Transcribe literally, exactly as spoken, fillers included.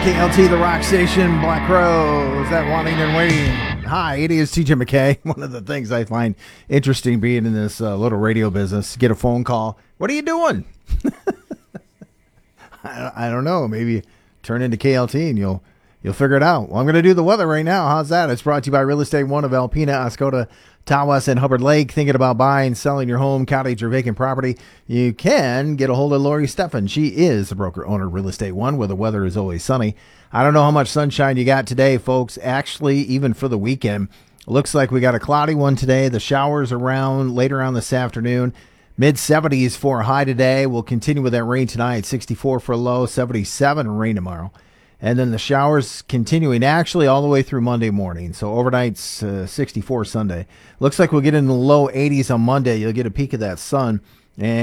K L T, the rock station, Black Rose, that wanting and waiting. Hi, it is T J McKay. One of the things I find interesting being in this uh, little radio business, get a phone call. What are you doing? I, I don't know. Maybe turn into K L T and you'll you'll figure it out. Well, I'm going to do the weather right now. How's that? It's brought to you by Real Estate One of Alpena, Oscoda, Tawas, and Hubbard Lake. Thinking about buying, selling your home, cottage, or vacant property? You can get a hold of Lori Steffen. She is the broker owner of Real Estate One, where the weather is always sunny. I don't know how much sunshine you got today, folks. Actually, even for the weekend, looks like we got a cloudy one today. The showers around later on this afternoon. mid seventies for a high today. We'll continue with that rain tonight. sixty-four for a low, seventy-seven rain tomorrow. And then the showers continuing actually all the way through Monday morning. So overnight's uh, sixty-four Sunday. Looks like we'll get in the low eighties on Monday. You'll get a peek of that sun. And